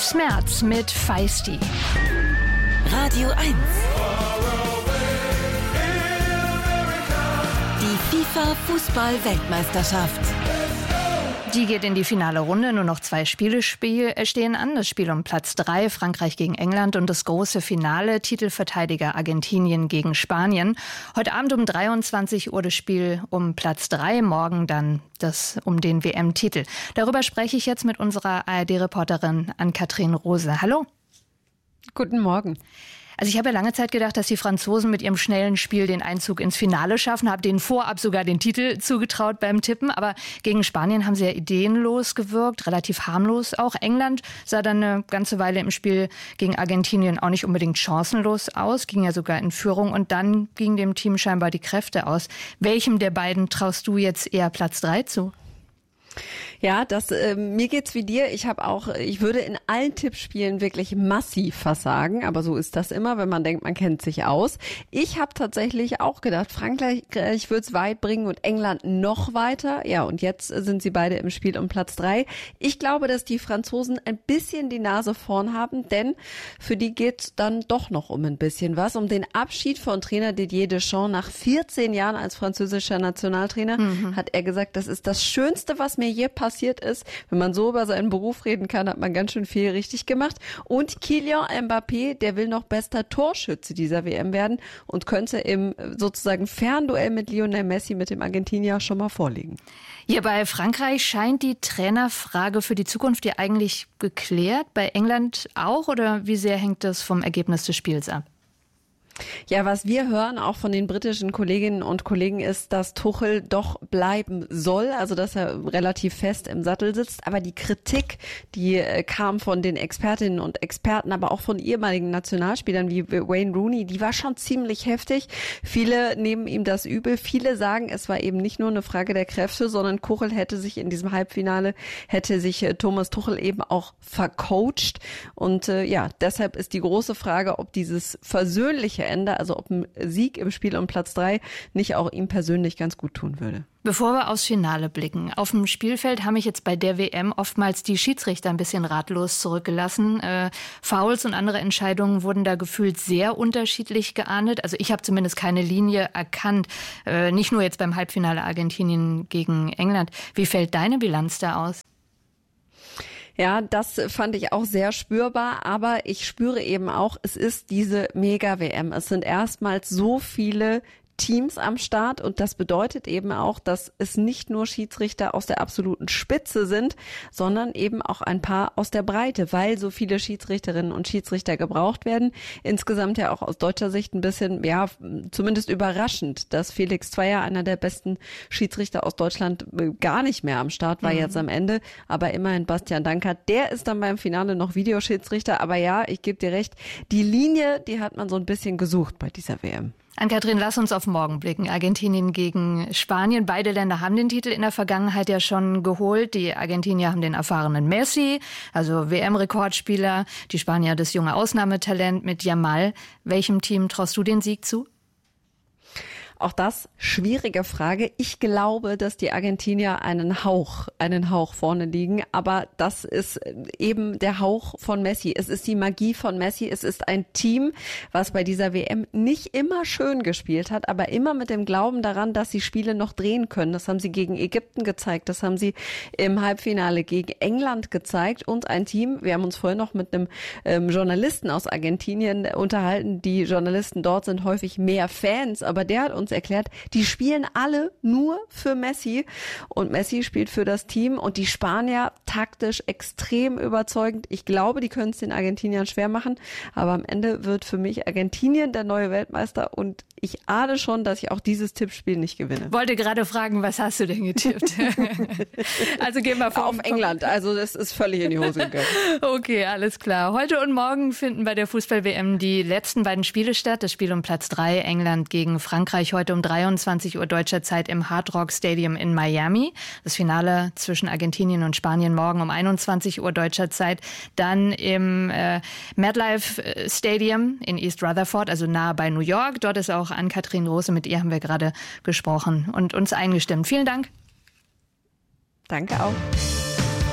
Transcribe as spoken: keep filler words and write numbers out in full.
Merz mit Feisty. Radio eins. Die FIFA-Fußball-Weltmeisterschaft. Die geht in die finale Runde. Nur noch zwei Spiele spiel, äh, stehen an. Das Spiel um Platz drei, Frankreich gegen England, und das große Finale, Titelverteidiger Argentinien gegen Spanien. Heute Abend um dreiundzwanzig Uhr das Spiel um Platz drei, morgen dann das um den W M-Titel. Darüber spreche ich jetzt mit unserer A R D-Reporterin Ann-Kathrin Rose. Hallo. Guten Morgen. Also ich habe ja lange Zeit gedacht, dass die Franzosen mit ihrem schnellen Spiel den Einzug ins Finale schaffen, habe denen vorab sogar den Titel zugetraut beim Tippen. Aber gegen Spanien haben sie ja ideenlos gewirkt, relativ harmlos auch. England sah dann eine ganze Weile im Spiel gegen Argentinien auch nicht unbedingt chancenlos aus, ging ja sogar in Führung, und dann gingen dem Team scheinbar die Kräfte aus. Welchem der beiden traust du jetzt eher Platz drei zu? Ja, das äh, mir geht's wie dir. Ich habe auch, ich würde in allen Tippspielen wirklich massiv versagen, aber so ist das immer, wenn man denkt, man kennt sich aus. Ich habe tatsächlich auch gedacht, Frankreich würde es weit bringen und England noch weiter. Ja, und jetzt sind sie beide im Spiel um Platz drei. Ich glaube, dass die Franzosen ein bisschen die Nase vorn haben, denn für die geht's dann doch noch um ein bisschen was, um den Abschied von Trainer Didier Deschamps. Nach vierzehn Jahren als französischer Nationaltrainer mhm. hat er gesagt, das ist das Schönste, was mir je passiert ist. Wenn man so über seinen Beruf reden kann, hat man ganz schön viel richtig gemacht. Und Kylian Mbappé, der will noch bester Torschütze dieser W M werden und könnte im sozusagen Fernduell mit Lionel Messi, mit dem Argentinier, schon mal vorliegen. Hier bei Frankreich scheint die Trainerfrage für die Zukunft ja eigentlich geklärt. Bei England auch, oder wie sehr hängt das vom Ergebnis des Spiels ab? Ja, was wir hören, auch von den britischen Kolleginnen und Kollegen, ist, dass Tuchel doch bleiben soll, also dass er relativ fest im Sattel sitzt. Aber die Kritik, die äh, kam von den Expertinnen und Experten, aber auch von ehemaligen Nationalspielern wie Wayne Rooney, die war schon ziemlich heftig. Viele nehmen ihm das übel. Viele sagen, es war eben nicht nur eine Frage der Kräfte, sondern Tuchel hätte sich in diesem Halbfinale, hätte sich äh, Thomas Tuchel eben auch vercoacht. Und äh, ja, deshalb ist die große Frage, ob dieses versöhnliche Ende, also ob ein Sieg im Spiel um Platz drei nicht auch ihm persönlich ganz gut tun würde. Bevor wir aufs Finale blicken, auf dem Spielfeld haben mich jetzt bei der W M oftmals die Schiedsrichter ein bisschen ratlos zurückgelassen. Äh, Fouls und andere Entscheidungen wurden da gefühlt sehr unterschiedlich geahndet. Also ich habe zumindest keine Linie erkannt, äh, nicht nur jetzt beim Halbfinale Argentinien gegen England. Wie fällt deine Bilanz da aus? Ja, das fand ich auch sehr spürbar, aber ich spüre eben auch, es ist diese Mega-W M. Es sind erstmals so viele Teams am Start, und das bedeutet eben auch, dass es nicht nur Schiedsrichter aus der absoluten Spitze sind, sondern eben auch ein paar aus der Breite, weil so viele Schiedsrichterinnen und Schiedsrichter gebraucht werden. Insgesamt ja auch aus deutscher Sicht ein bisschen, ja, zumindest überraschend, dass Felix Zweier, einer der besten Schiedsrichter aus Deutschland, gar nicht mehr am Start war mhm. jetzt am Ende, aber immerhin Bastian Dankert, der ist dann beim Finale noch Videoschiedsrichter, aber ja, ich gebe dir recht, die Linie, die hat man so ein bisschen gesucht bei dieser W M. Ann-Kathrin, lass uns auf morgen blicken. Argentinien gegen Spanien. Beide Länder haben den Titel in der Vergangenheit ja schon geholt. Die Argentinier haben den erfahrenen Messi, also W M-Rekordspieler. Die Spanier das junge Ausnahmetalent mit Yamal. Welchem Team traust du den Sieg zu? Auch das, schwierige Frage. Ich glaube, dass die Argentinier einen Hauch, einen Hauch vorne liegen. Aber das ist eben der Hauch von Messi. Es ist die Magie von Messi. Es ist ein Team, was bei dieser W M nicht immer schön gespielt hat, aber immer mit dem Glauben daran, dass sie Spiele noch drehen können. Das haben sie gegen Ägypten gezeigt. Das haben sie im Halbfinale gegen England gezeigt. Und ein Team, wir haben uns vorhin noch mit einem ähm, Journalisten aus Argentinien unterhalten. Die Journalisten dort sind häufig mehr Fans, aber der hat uns erklärt, die spielen alle nur für Messi, und Messi spielt für das Team, und die Spanier taktisch extrem überzeugend. Ich glaube, die können es den Argentiniern schwer machen, aber am Ende wird für mich Argentinien der neue Weltmeister, und ich ahne schon, dass ich auch dieses Tippspiel nicht gewinne. Wollte gerade fragen, was hast du denn getippt? Also gehen wir auf England, also das ist völlig in die Hose gegangen. Okay, alles klar. Heute und morgen finden bei der Fußball-W M die letzten beiden Spiele statt. Das Spiel um Platz drei, England gegen Frankreich, heute um dreiundzwanzig Uhr deutscher Zeit im Hard Rock Stadium in Miami. Das Finale zwischen Argentinien und Spanien morgen um einundzwanzig Uhr deutscher Zeit. Dann im äh, MetLife Stadium in East Rutherford, also nahe bei New York. Dort ist auch Ann-Kathrin Rose, mit ihr haben wir gerade gesprochen und uns eingestimmt. Vielen Dank. Danke auch.